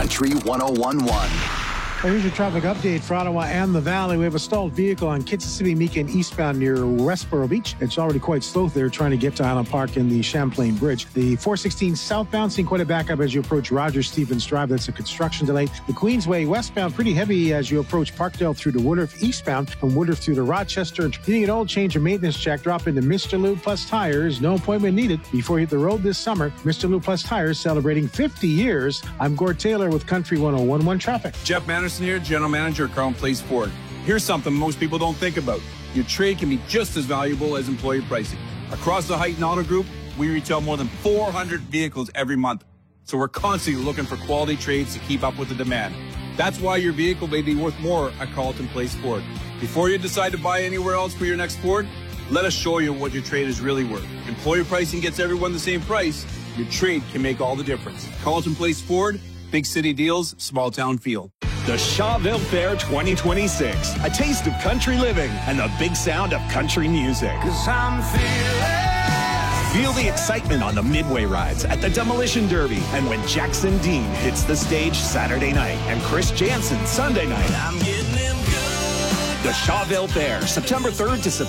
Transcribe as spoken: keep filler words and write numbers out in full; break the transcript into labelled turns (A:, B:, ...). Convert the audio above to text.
A: Country one oh one point one.
B: Well, here's your traffic update for Ottawa and the Valley. We have a stalled vehicle on Kitsissimmee-Meekin eastbound near Westboro Beach. It's already quite slow there trying to get to Island Park and the Champlain Bridge. The four sixteen southbound seeing quite a backup as you approach Rogers Stevens Drive. That's a construction delay. The Queensway westbound pretty heavy as you approach Parkdale through to Woodruff eastbound, from Woodruff through to Rochester. If you need an oil change or maintenance check, drop into Mister Lube Plus Tires. No appointment needed before you hit the road this summer. Mister Lube Plus Tires celebrating fifty years. I'm Gord Taylor with Country one oh one point one Traffic.
C: Jeff Manderson here, General Manager at Carlton Place Ford. Here's something most people don't think about. Your trade can be just as valuable as employee pricing. Across the Heighton Auto Group, we retail more than four hundred vehicles every month. So we're constantly looking for quality trades to keep up with the demand. That's why your vehicle may be worth more at Carlton Place Ford. Before you decide to buy anywhere else for your next Ford, let us show you what your trade is really worth. Employee pricing gets everyone the same price. Your trade can make all the difference. Carlton Place Ford, big city deals, small town feel.
D: The Shawville Fair twenty twenty-six, a taste of country living and the big sound of country music.
E: 'Cause I'm feeling.
D: Feel the excitement on the Midway rides at the Demolition Derby, and when Jackson Dean hits the stage Saturday night and Chris Jansen Sunday night.
E: I'm getting them good.
D: The Shawville Fair, September third to September